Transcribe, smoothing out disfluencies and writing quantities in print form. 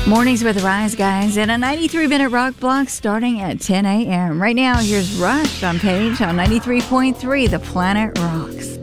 Mornings with Rise, guys, and a 93-minute rock block starting at 10 a.m. Right now, here's Rush on Page on 93.3, The Planet Rocks.